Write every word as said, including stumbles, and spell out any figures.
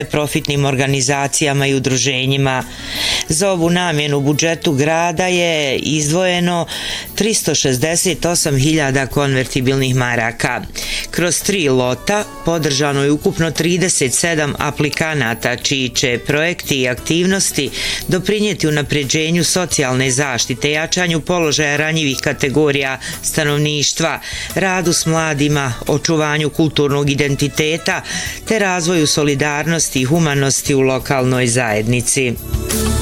profitnim organizacijama i udruženjima. Za ovu namjenu u budžetu grada je izdvojeno tristo šezdeset osam hiljada konvertibilnih maraka. Kroz tri lota podržano je ukupno trideset sedam aplikanata čiji će projekti i aktivnosti doprinijeti unapređenju socijalne zaštite, jačanju položaja ranjivih kategorija stanovništva, radu s mladima, očuvanju kulturnog identiteta te razvoju solidarnosti i humanosti u lokalnoj zajednici.